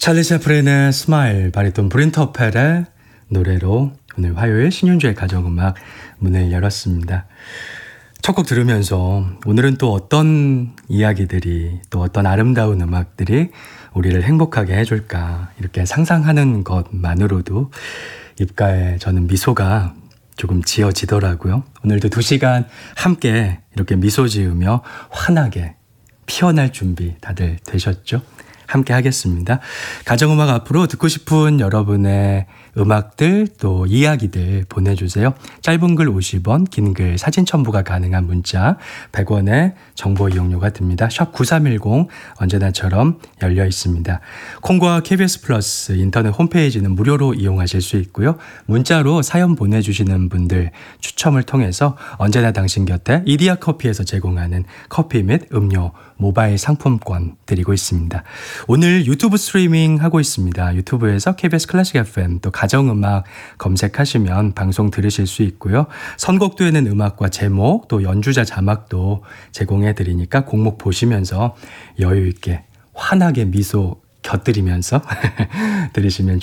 찰리 채플린의 스마일, 바리톤 브린터펠의 노래로 오늘 화요일 신윤주의 가정음악 문을 열었습니다. 첫 곡 들으면서 오늘은 또 어떤 이야기들이, 또 어떤 아름다운 음악들이 우리를 행복하게 해줄까 이렇게 상상하는 것만으로도 입가에 저는 미소가 조금 지어지더라고요. 오늘도 2시간 함께 이렇게 미소 지으며 환하게 피어날 준비 다들 되셨죠? 함께 하겠습니다. 가정음악 앞으로 듣고 싶은 여러분의 음악들 또 이야기들 보내주세요. 짧은 글 50원, 긴 글 사진 첨부가 가능한 문자 100원의 정보 이용료가 듭니다. 샵 9310 언제나처럼 열려 있습니다. 콩과 KBS 플러스 인터넷 홈페이지는 무료로 이용하실 수 있고요. 문자로 사연 보내주시는 분들 추첨을 통해서 언제나 당신 곁에 이디야 커피에서 제공하는 커피 및 음료 모바일 상품권 드리고 있습니다. 오늘 유튜브 스트리밍 하고 있습니다. 유튜브에서 KBS 클래식 FM 또 가정음악 검색하시면 방송 들으실 수 있고요. 선곡되는 음악과 제목 또 연주자 자막도 제공해 드리니까 곡목 보시면서 여유 있게 환하게 미소 곁들이면서 들으시면